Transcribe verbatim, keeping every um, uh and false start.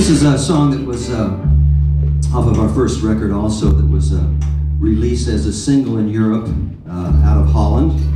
This is a song that was uh, off of our first record also, that was uh, released as a single in Europe uh, out of Holland.